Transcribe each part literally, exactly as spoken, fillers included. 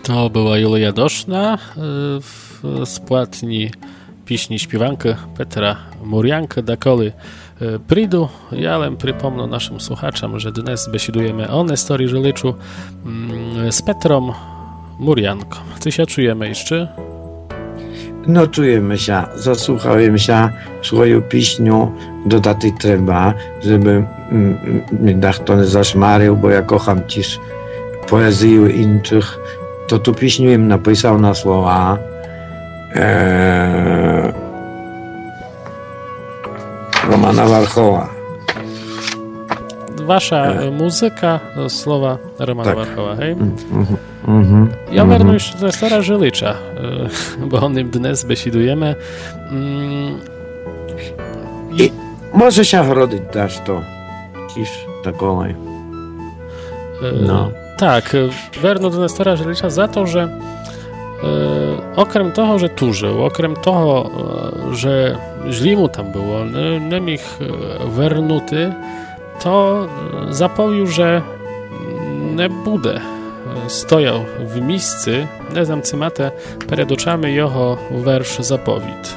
To była Julia Doszna w spłatni пісні śpiewankę Petra Murjanka Dakoli Pridu. Ja ale przypomnę naszym słuchaczom, że dnes besidujemy o Nestorii Żyliczu z Petrą Murjanką. Ty się czujemy jeszcze? No czujemy się, zasłuchałem się swoją piśnią do taty trzeba, żeby mnie dach to nie zaszmarył, bo ja kocham cisz poezję innych, to tu piśnię im napisał na słowa e, Romana Warchoła. Wasza e, muzyka, słowa Romana tak. Warchoła, hej? Mm, mm, mm, ja mm, wernu jeszcze do Nestora Żylicza, bo o nim dnes besidujemy. Mm, I, I może się chorodzić dasz to, kisz takowej. No. Tak, werno do Nestora Żylicza za to, że e, okrem toho, że tu żył, okrem toho, e, że źli mu tam było, nie, nie mógł wernuty, to zapowił, że nie bude stojał w miejscu, nie znam cymate, przed oczami jego wersz zapowit.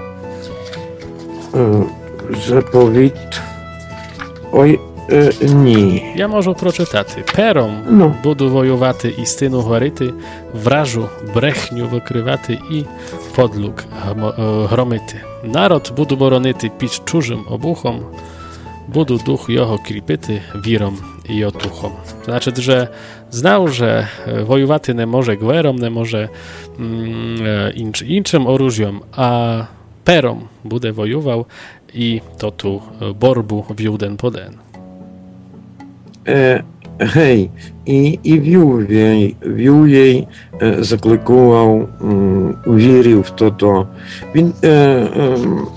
Zapowit? Oj, e, nie. Ja może proczytaty. Perom no. budu wojowaty i stynu horyty, wrażu brechniu wykrywaty i podlug hromyty. Naród budu boronyty pić czurzym obuchom, budu duch jeho kripyty wirom i otuchom. To znaczy, że znał, że wojowaty nie może gwerom, nie może mm, inc, inczym oróżjom, a perom bude wojował i to tu borbu wióden poden. E, hej, i, i wiół jej, wiół jej e, zaklikował, um, uwierzył w to, to. Він, e, e,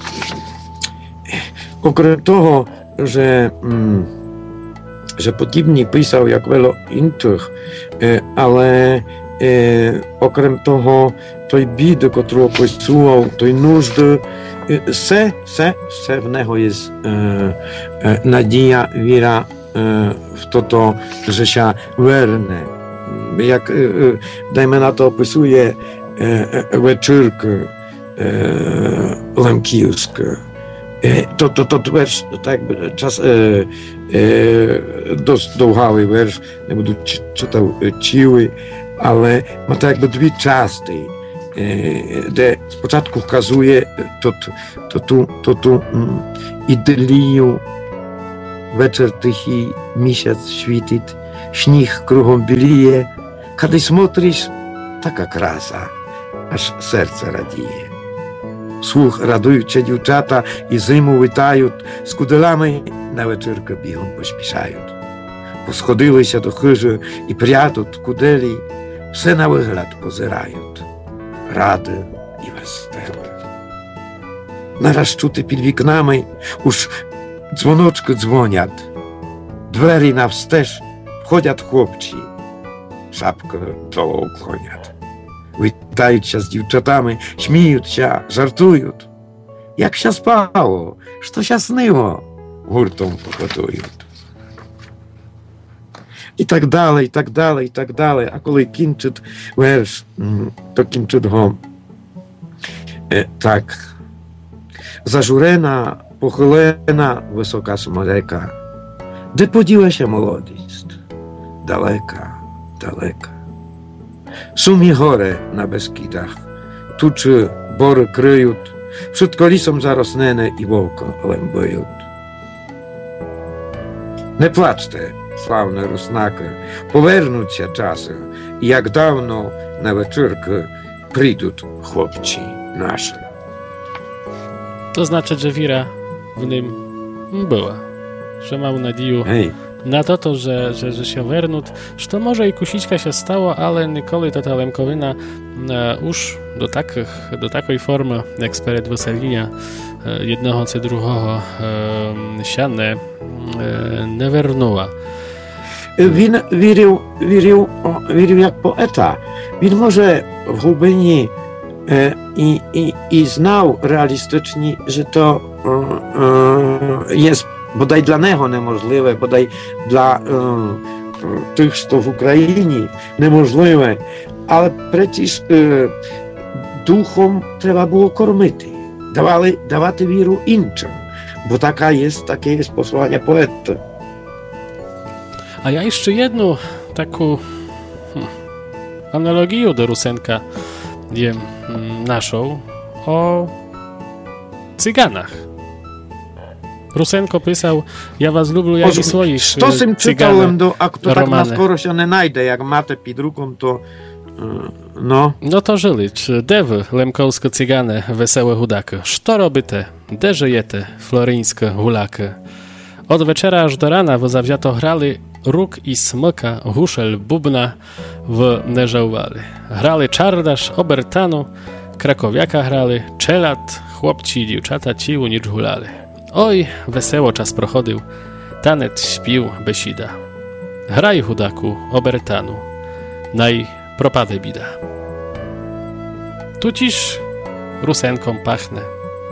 okrem toho, że, um, że podobnie pisał jak wielu innych, e, ale e, okrem toho, tej biedy, którą opisuwał, tej нужdy, e, se, se, se w niego jest e, e, nadzieja, wiara w to, to, że się werne. Jak, dajmy na to, opisuje wieczórkę lemkijską. To, to, to, to wiersz, tak jakby czas dość długawy wiersz, nie będę czytał ciły, ale ma tak jakby dwie części, gdzie z początku wskazuje to, to, to, to, to idylię. Вечер тихий, місяць світить, сніг кругом біліє. Коли смотриш, така краса, аж серце радіє. Слух радуються дівчата і зиму вітають, з куделами на вечірку бігом поспішають. Посходилися до хижі і прядуть куделі, все на вигляд позирають, раді і веселі. Нараз чути під вікнами уж dzwoneczki dzwoniat, dwery na wstecz wchodziat chłopci, szapkę czoło ukłoniat. Witają się z dziewczatami, śmieją się, żartują. Jak się spało, co się snyło, hurtą pogotują. I tak dalej, i tak dalej, i tak dalej. A kolej kinczyt wiersz, to kinczyt go e, tak. Zażurena, pochylena wysoka smoleka, gdzie podziła się młodość, daleka, daleka. Sumie chore na Beskidach, tuczy bory kryją, wszystko lisом zarosnene i wołko lębują. Nie płaczcie, sławne rusnaki, powernuć się czasy i jak dawno na wieczórkę przyjdą chłopci nasze. To znaczy, że wira w nim była, że mam nadzieję Hej. na to, to że, że, że się wernut, że to może i kusićka się stało, ale nikoli to ta lemkowina e, już do, takich, do takiej formy, jak sperед weselinia e, jednego czy drugiego e, siane e, nie wernuła. Він вірив, вірив, вірив як поета. Він може в глибині e, i, i, i znał realistycznie, że to e, jest bodaj dla niego niemożliwe, bodaj dla e, tych, co w Ukrainie niemożliwe, але przecież e, duchom trzeba było kormити, давали, давати віру іншим, бо така є, таке є послання поета. A ja jeszcze jedną taką hmm, analogię do Rusenka jem hmm, naszą o cyganach. Rusenko pisał, ja was lubię jak i swoich Stosem czytałem, do, a to tak na skoro się nie najdę, jak macie pod ruką, to no. No to żyli, czy dewy lemkowsko-cygane, wesołe hudaki. Što robite? De żyjete, floryńskie hulaki. Od wieczera aż do rana w zawziato grali róg i smyka, huszel, bubna w nie żałowali. Grali czardasz, obertanu, krakowiaka grali, czelat, chłopci i dziewczata ciu nicz hulali. Oj, wesoło czas prochodził, tanet śpił besida. Graj hudaku, obertanu, naj propadę bida. Tuciż Rusenką pachnę.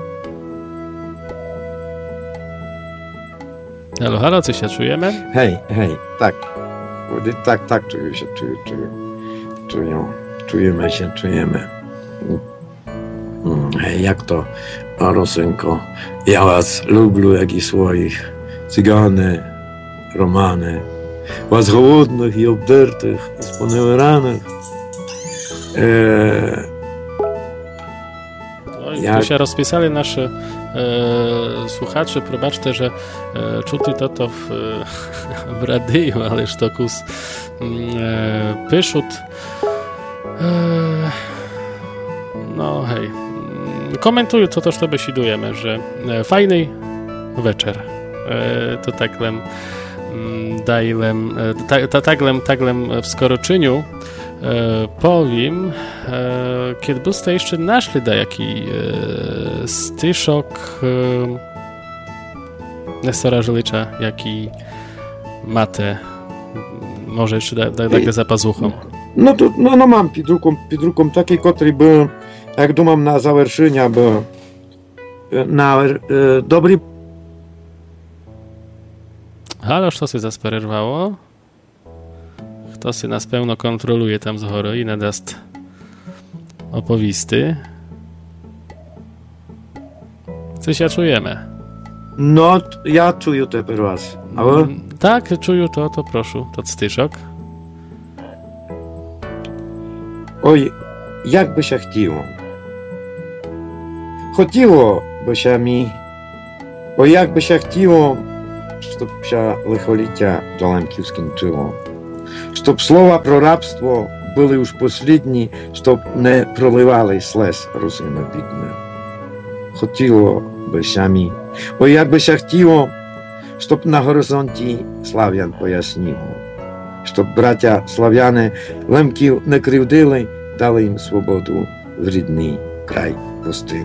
Halo, halo, co się czujemy? Hej, hej, tak. Tak, tak, czuję się, czuję, czuję. Czuję, czujemy się, czujemy. Hej, jak to, Rusenko? Ja was lubię, jak i swoich cygany, romany. Was głodnych i obdartych, i sponiewieranych. Eee, Oj, jak... Tu się rozpisali nasi e, słuchacze, probaczcie, że e, czuty to to w, w radiu, ależ to kus e, pyszut. E, no hej, komentuję to też to besidujemy, że e, fajny wieczór. E, to taklem dajlem, ta, ta, taglem, taglem w skoroczyniu e, powiem, e, kiedy byście jeszcze naszli da jaki e, styszok e, Nestora Żylicza, jaki matę, może jeszcze da, da, da za pazuchą. No to no, no mam pід ruką, pід ruką taki, który był, jak думam na zawerszenia, był na e, dobry. Halo, co się zaspererwało? Kto się nas pełno kontroluje tam z horo i nadast opowisty. Co się czujemy? No, ja czuję to teraz. Ale... Tak, czuję to, to proszę, to styszok. Oj, jak by się chciło. Chodziło by się mi, o jak by się chciło, щоб się лихоліття Долемків скінчило. Щоб слова про рабство були уж послідні, щоб не проливали слез русина бідне. Хотіло би самі, о як би ся хотіло, щоб на горизонті слав'ян поясніло. Щоб браття слав'яни лемків не кривдили, дали їм свободу в рідний край пустили.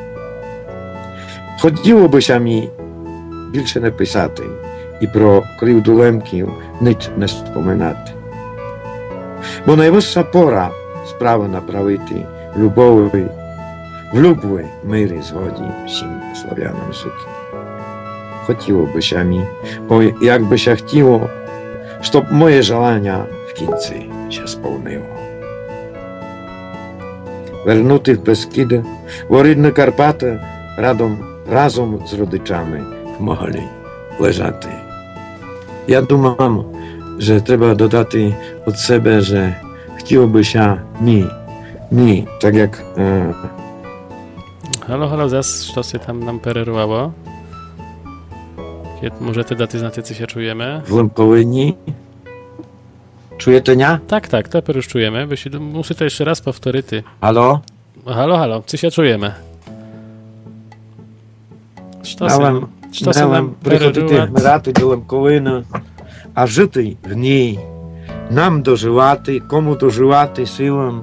Хотіло би самі більше не писати і про кривду лемків ніч не споминати. Бо найвища пора справи направити любові, в любові, мирі, згоді всім слав'янам жити. Хотіло би самі, ой, як би ся хотіло, щоб моє желання в кінці się сповнило. Вернути в Бескиди, в рідні Карпати, радом, разом з родичами могли лежати. Я думав, że trzeba dodати od себе, że chciałoby się mi, mi, tak jak... E... Halo, halo, zas, co się tam nam pererwało? Kiedy może te daty znać, co się czujemy? W Lękowyni. Czujecie, nie? Tak, tak, to już czujemy. Muszę to jeszcze raz powtórzyć. Halo? Halo, halo, co się czujemy? Що се нам приходити вмирати до Лемковини, а жити в ній, нам доживати, кому доживати силам.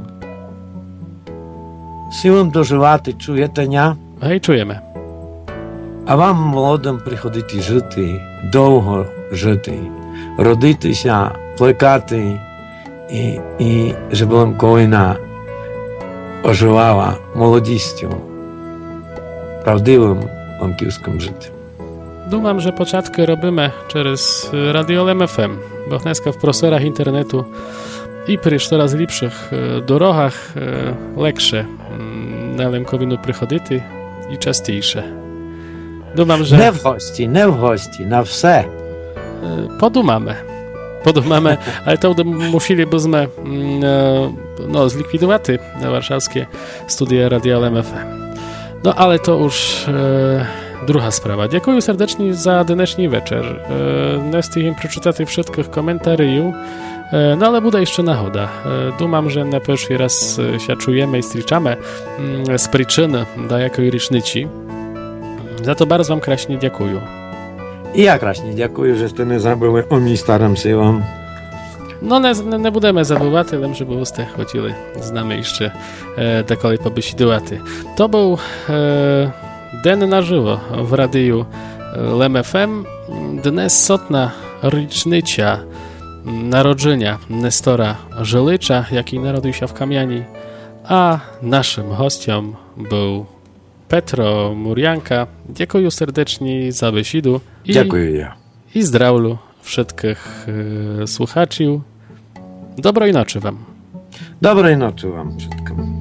Силам доживати, чуєте, ня? Гей, чуємо. А вам, молодим, приходити жити, довго жити, родитися, плекати, і, і щоб Лемковина оживала молодістю, правдивим ламківським життям. Думam, że początki robimy przez Radio L M F M, bo dneska w prosorach internetu i pri coraz lepszych drogach leksze na Lemkowinu przychodzić i częstejsze. Думам, że... Не в гості, не в гості, на все. Podumamy. Podumamy, ale to musielibyśmy no, zlikwidować warszawskie studia Radio L M F M. No ale to już e, druga sprawa. Dziękuję serdecznie za dnešní wieczór. E, nie wstygłem przeczytać wszystkich komentarzy, e, no ale będzie jeszcze nahoda. E, Думam, że na pierwszy raz się czujemy i striczamy mm, z przyczyny do jakiej rysznici. Za to bardzo wam kraśnie dziękuję. I ja kraśnie dziękuję, że ste nie zabili o mnie, staram się wam. No nie, nie będziemy zabawać, ale żebyście chodzili z nami jeszcze e, takolej pobesidowaty. To był e, Den na żywo w radiu L M F M. Dnes sotna rocznica narodzenia Nestora Żylycza, jaki narodził się w Kamiani, a naszym gościem był Petro Murianka. Dziękuję serdecznie za besidu. I, dziękuję ja. I zdrawlu wszystkich e, słuchaczy. Dobrej nocy wam. Dobrej nocy wam wszystkim.